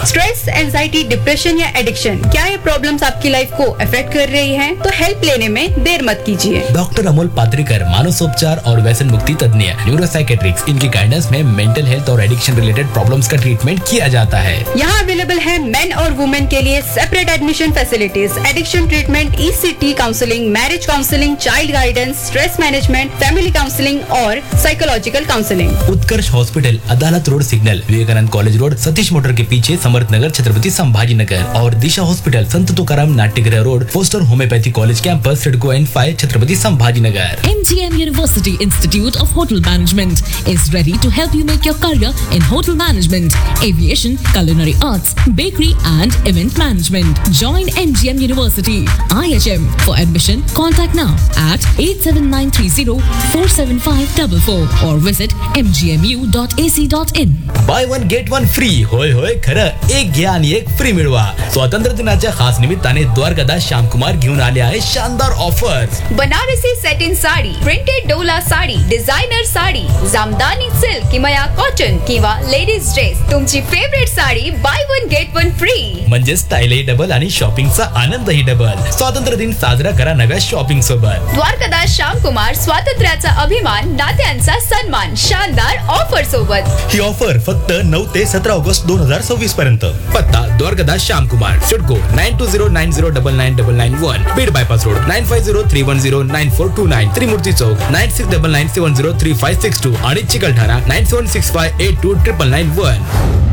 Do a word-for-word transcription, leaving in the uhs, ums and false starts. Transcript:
Stress, anxiety, depression या addiction, क्या ये प्रॉब्लम्स आपकी लाइफ को अफेक्ट कर रही हैं? तो हेल्प लेने में देर मत कीजिए। डॉक्टर अमोल पात्रिकर, मानसोपचार और व्यसन मुक्ति तज्ञ, न्यूरोसाइकेट्रिक्स, इनकी गाइडेंस में मेंटल हेल्थ और एडिक्शन रिलेटेड प्रॉब्लम्स का ट्रीटमेंट किया जाता है। यहाँ अवेलेबल है मेन और वुमेन के लिए separate admission facilities, addiction treatment, ECT counselling, marriage counselling, child guidance, stress management, family counselling और साइकोलॉजिकल काउंसलिंग। उत्कर्ष हॉस्पिटल, अदालत road signal, Vivekananda college road, Satish motor के पीछे, समर्थ नगर, छत्रपति संभाजी नगर। और दिशा हॉस्पिटल, संत तुकाराम नाट्यगृह road, poster homeopathy college campus, CIDCO end five, Chhatrapati Sambhaji Nagar. M G M University Institute of Hotel Management is ready to help you make your career in hotel management, aviation, culinary arts, bakery and event management. Join M G M University, I H M. For admission, contact now at eight seven nine three zero four seven five four four or visit m g m u dot a c dot in. By one get one free. होय होय खरं, एक घ्या आणि एक free मिळवा. स्वातंत्र्य दिनाच्या खास निमित्ताने द्वारकादास श्यामकुमार घेऊन आले आहे शानदार offers. Banarasi satin sari, printed Dola sari, designer sari, jamdani silk किंवा कॉटन किंवा लेडीज ड्रेस, तुमची favourite sari by one get one free. म्हणजे स्टाईलही डबल आणि शॉपिंगचा आनंदही डबल. स्वातंत्र्य दिन साजरा करा नव्या शॉपिंग सोबत. द्वारकादास श्यामकुमार, स्वातंत्र्याचा अभिमान, नात्यांचा सन्मान, शानदार ऑफर सोबत. ही ऑफर फक्त नऊ ते सतरा ऑगस्ट दोन हजार सव्वीस पर्यंत. पत्ता Dwarkadas Shyamkumar, CIDCO nine to zero nine zero double nine double nine one, Beed bypass road nine five zero three one zero nine four to nine, Trimurti Chowk nine six double nine seven zero three five six to आणि Chikalthana nine seven six five eight to triple nine one.